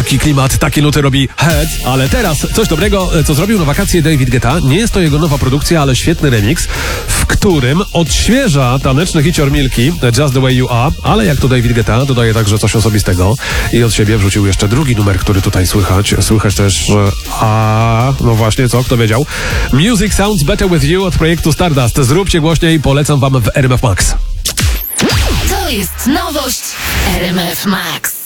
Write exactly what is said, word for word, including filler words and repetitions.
taki klimat, takie nuty robi Head, ale teraz coś dobrego, co zrobił na wakacje David Guetta. Nie jest to jego nowa produkcja, ale świetny remix, w którym odświeża taneczny hicior Milki, Just the Way You Are, ale jak to David Guetta, dodaje także coś osobistego i od siebie wrzucił jeszcze drugi numer, który tutaj słychać. Słychać też, że a no właśnie, co? Kto wiedział? Music Sounds Better With You od projektu Stardust. Zróbcie głośniej, polecam wam w R M F Max. To jest nowość R M F Max.